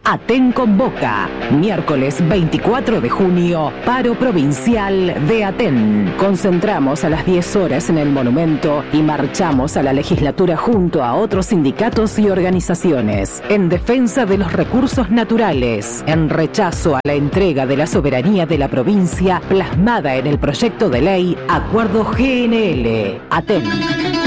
Aten convoca, miércoles 24 de junio, paro provincial de Aten. Concentramos a las 10 horas en el monumento y marchamos a la legislatura junto a otros sindicatos y organizaciones, en defensa de los recursos naturales, en rechazo a la entrega de la soberanía de la provincia plasmada en el proyecto de ley Acuerdo GNL. Aten.